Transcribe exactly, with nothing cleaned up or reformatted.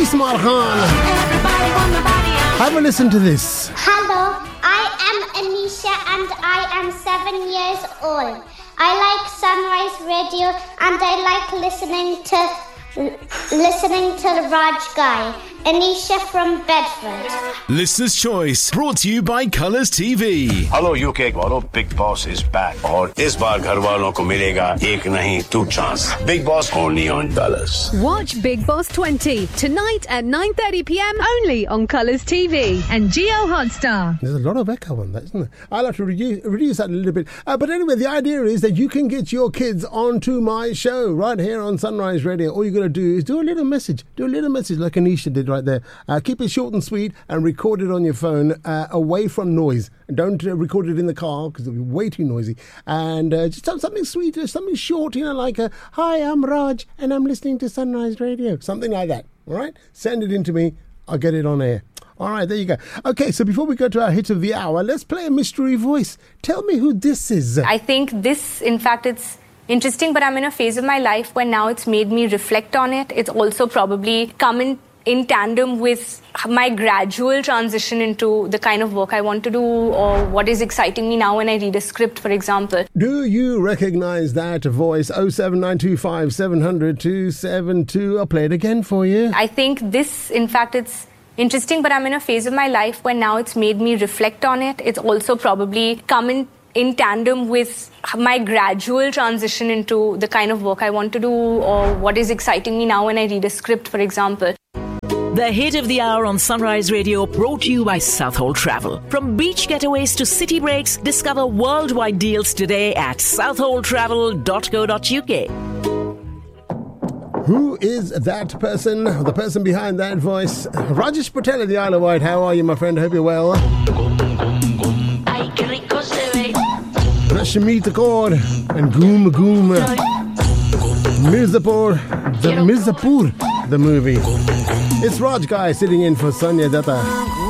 Ismail Khan. Have a listen to this. Hello, I am Anisha and I am seven years old. I like Sunrise Radio and I like listening to listening to the Raj Guy. Anisha from Bedford. Listener's Choice, brought to you by Colours T V. Hello U K वालों, Big Boss is back. और इस बार घर वालों को मिलेगा एक नहीं two chance. Big Boss only on Colours. Watch Big Boss twenty tonight at nine thirty p.m. only on Colours T V and Geo Hotstar. There's a lot of echo on that, isn't there? I'll have to reduce, reduce that a little bit. Uh, but anyway, the idea is that you can get your kids onto my show right here on Sunrise Radio. All you got to do is do a little message. Do a little message like Anisha did right there. Uh, keep it short and sweet and record it on your phone uh, away from noise. Don't uh, record it in the car because it'll be way too noisy. And uh, just something sweet, something short, you know, like a, hi, I'm Raj and I'm listening to Sunrise Radio. Something like that, all right? Send it in to me. I'll get it on air. All right, there you go. Okay, so before we go to our hit of the hour, let's play a mystery voice. Tell me who this is. I think this, in fact, it's interesting, but I'm in a phase of my life where now it's made me reflect on it. It's also probably come in in tandem with my gradual transition into the kind of work I want to do or what is exciting me now when I read a script, for example. Do you recognize that voice? oh seven nine two five seven hundred two seven two. I'll play it again for you. I think this, in fact, it's interesting, but I'm in a phase of my life where now it's made me reflect on it. It's also probably come in in tandem with my gradual transition into the kind of work I want to do or what is exciting me now when I read a script, for example. The hit of the hour on Sunrise Radio, brought to you by Southhold Travel. From beach getaways to city breaks, discover worldwide deals today at southhold travel dot co dot uk. Who is that person? The person behind that voice? Rajesh Patel of the Isle of Wight. How are you, my friend? I hope you're well. Rashmi Thakur and Goom Goom. Mirzapur, the Mirzapur, the movie. It's Raj Guy sitting in for Sonia Datta.